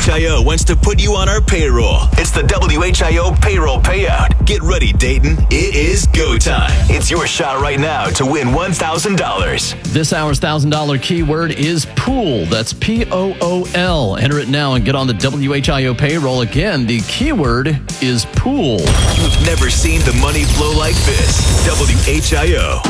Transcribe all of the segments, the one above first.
WHIO wants to put you on our payroll. It's the WHIO payroll payout. Get ready, Dayton. It is go time. It's your shot right now to win $1,000. This hour's $1,000 keyword is pool. That's P-O-O-L. Enter it now and get on the WHIO payroll. Again, the keyword is pool. You've never seen the money flow like this. WHIO.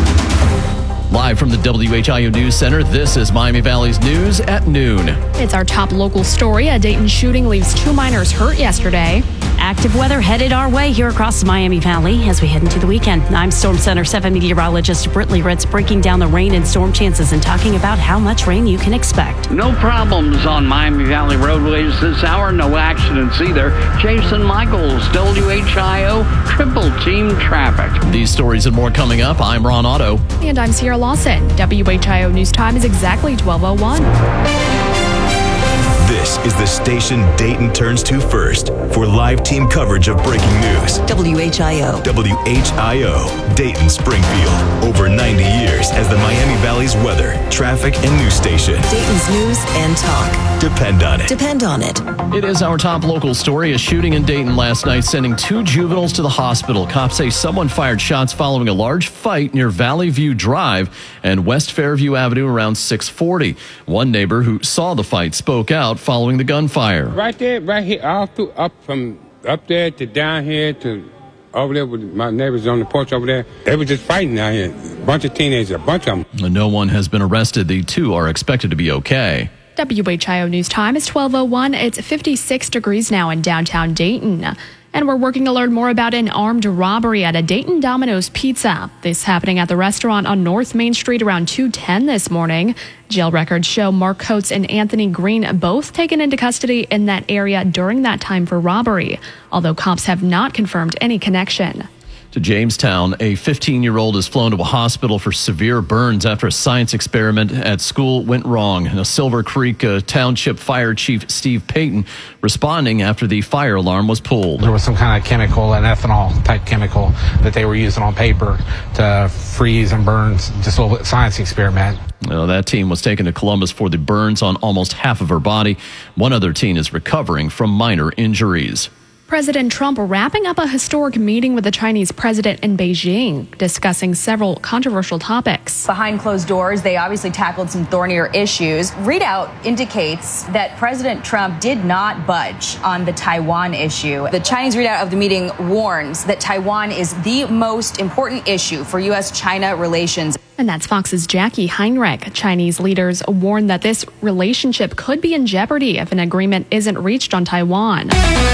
Live from the WHIO News Center, this is Miami Valley's News at noon. It's our top local story. A Dayton shooting leaves 2 minors hurt yesterday. Active weather headed our way here across the Miami Valley as we head into the weekend. I'm Storm Center 7 meteorologist Britley Ritz breaking down the rain and storm chances and talking about how much rain you can expect. No problems on Miami Valley roadways this hour. No accidents either. Jason Michaels, WHIO Triple Team Traffic. These stories and more coming up. I'm Ron Otto. And I'm Sierra Lawson. WHIO News Time is exactly 12:01. This is the station Dayton turns to first for live team coverage of breaking news. WHIO. WHIO, Dayton Springfield. Over 90 years as the Miami Valley's weather, traffic, and news station. Dayton's news and talk. Depend on it. Depend on it. It is our top local story. A shooting in Dayton last night sending 2 juveniles to the hospital. Cops say someone fired shots following a large fight near Valley View Drive and West Fairview Avenue around 640. One neighbor who saw the fight spoke out following the gunfire. Right there, right here, all through, from up there to down here to over there with my neighbors on the porch over there. They were just fighting out here. A bunch of teenagers, a bunch of them. No one has been arrested. The 2 are expected to be okay. WHIO News Time is 12:01. It's 56 degrees now in downtown Dayton. And we're working to learn more about an armed robbery at a Dayton Domino's Pizza. This happening at the restaurant on North Main Street around 2:10 this morning. Jail records show Mark Coates and Anthony Green both taken into custody in that area during that time for robbery, although cops have not confirmed any connection. To Jamestown, a 15-year-old is flown to a hospital for severe burns after a science experiment at school went wrong. Now, Silver Creek Township Fire Chief Steve Payton responding after the fire alarm was pulled. There was some kind of chemical, an ethanol type chemical that they were using on paper to freeze and burn, just a little science experiment. That team was taken to Columbus for the burns on almost half of her body. One other teen is recovering from minor injuries. President Trump wrapping up a historic meeting with the Chinese president in Beijing, discussing several controversial topics. Behind closed doors, they obviously tackled some thornier issues. Readout indicates that President Trump did not budge on the Taiwan issue. The Chinese readout of the meeting warns that Taiwan is the most important issue for U.S.-China relations. And that's Fox's Jackie Heinrich. Chinese leaders warn that this relationship could be in jeopardy if an agreement isn't reached on Taiwan.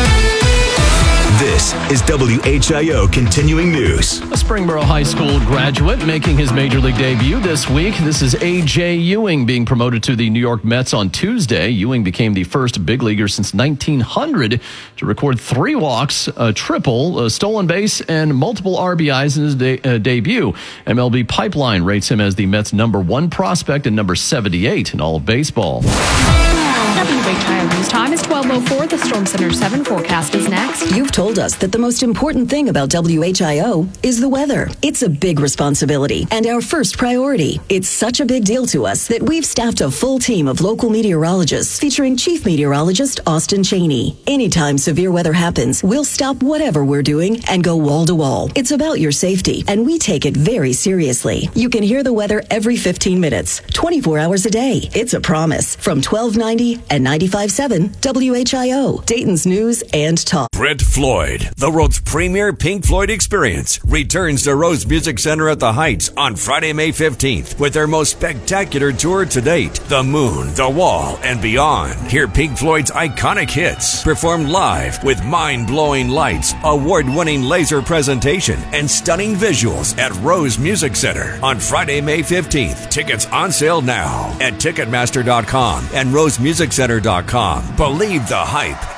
This is WHIO Continuing News. A Springboro High School graduate making his Major League debut this week. This is A.J. Ewing being promoted to the New York Mets on Tuesday. Ewing became the first big leaguer since 1900 to record 3 walks, a triple, a stolen base, and multiple RBIs in his debut. MLB Pipeline rates him as the Mets' #1 prospect and number 78 in all of baseball. WHIO News Time is 12:04. The Storm Center 7 forecast is next. You've told us that the most important thing about WHIO is the weather. It's a big responsibility and our first priority. It's such a big deal to us that we've staffed a full team of local meteorologists featuring Chief Meteorologist Austin Cheney. Anytime severe weather happens, we'll stop whatever we're doing and go wall to wall. It's about your safety, and we take it very seriously. You can hear the weather every 15 minutes, 24 hours a day. It's a promise from 1290 and 95.7 WHIO, Dayton's News and Talk. Brent Floyd, the world's premier Pink Floyd experience, returns to Rose Music Center at the Heights on Friday, May 15th with their most spectacular tour to date, The Moon, The Wall, and Beyond. Hear Pink Floyd's iconic hits performed live with mind-blowing lights, award-winning laser presentation, and stunning visuals at Rose Music Center on Friday, May 15th. Tickets on sale now at Ticketmaster.com and RoseMusicCenter.com. Believe the hype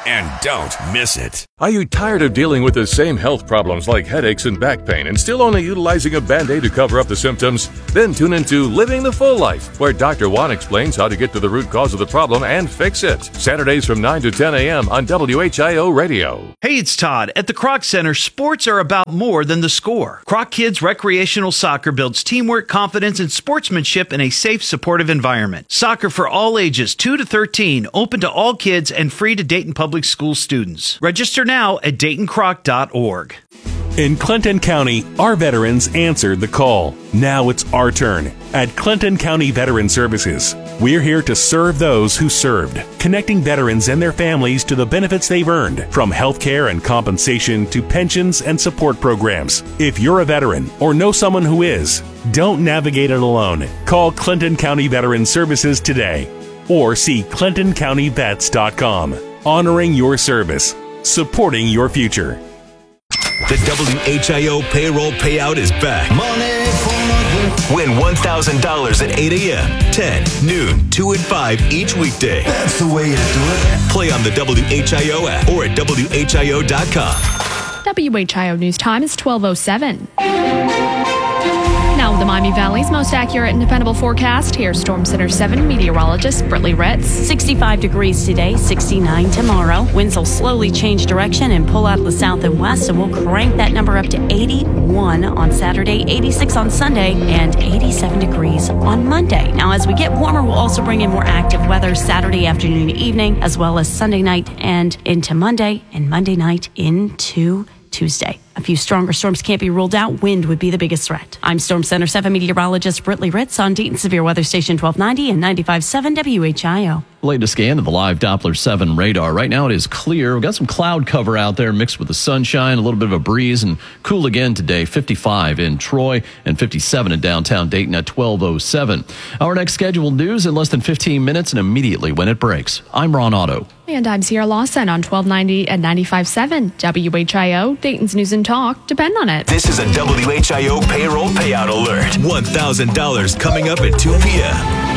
and don't miss it. Are you tired of dealing with the same health problems like headaches and back pain and still only utilizing a Band-Aid to cover up the symptoms? Then tune into Living the Full Life, where Dr. Juan explains how to get to the root cause of the problem and fix it. Saturdays from 9 to 10 a.m. on WHIO Radio. Hey, it's Todd. At the Kroc Center, sports are about more than the score. Kroc Kids Recreational Soccer builds teamwork, confidence, and sportsmanship in a safe, supportive environment. Soccer for all ages, 2 to 13, open to all kids and free to Dayton Public School students. Register now at DaytonCroc.org. In Clinton County, our veterans answered the call. Now it's our turn. At Clinton County Veteran Services, we're here to serve those who served, connecting veterans and their families to the benefits they've earned, from health care and compensation to pensions and support programs. If you're a veteran or know someone who is, don't navigate it alone. Call Clinton County Veteran Services today or see ClintonCountyVets.com. Honoring your service, supporting your future. The WHIO payroll payout is back. Win $1,000 at 8 a.m., 10, noon, 2 and 5 each weekday. That's the way to do it. Play on the WHIO app or at WHIO.com. WHIO News Time is 12:07. Now, the Miami Valley's most accurate and dependable forecast. Here's Storm Center 7 meteorologist Brittany Ritz. 65 degrees today, 69 tomorrow. Winds will slowly change direction and pull out of the south and west, and we'll crank that number up to 81 on Saturday, 86 on Sunday, and 87 degrees on Monday. Now, as we get warmer, we'll also bring in more active weather Saturday afternoon, evening, as well as Sunday night and into Monday, and Monday night into Tuesday. A few stronger storms can't be ruled out. Wind would be the biggest threat. I'm Storm Center 7 meteorologist Brittany Ritz on Dayton Severe Weather Station 1290 and 95.7 WHIO. Latest scan of the live Doppler 7 radar. Right now it is clear. We've got some cloud cover out there mixed with the sunshine, a little bit of a breeze, and cool again today. 55 in Troy and 57 in downtown Dayton at 12:07. Our next scheduled news in less than 15 minutes and immediately when it breaks. I'm Ron Otto. And I'm Sierra Lawson on 1290 and 95.7 WHIO. Dayton's News and Talk. Depend on it. This is a WHIO payroll payout alert. $1,000 coming up at 2 p.m.